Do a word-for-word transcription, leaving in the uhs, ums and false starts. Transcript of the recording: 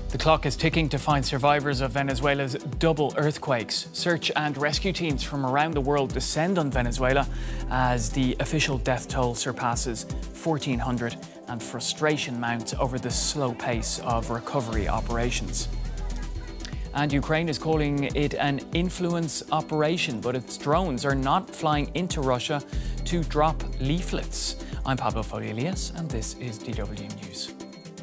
The clock is ticking to find survivors of Venezuela's double earthquakes. Search and rescue teams from around the world descend on Venezuela as the official death toll surpasses fourteen hundred and frustration mounts over the slow pace of recovery operations. And Ukraine is calling it an influence operation, but its drones are not flying into Russia to drop leaflets. I'm Pablo Foley-Elias, and this is D W News.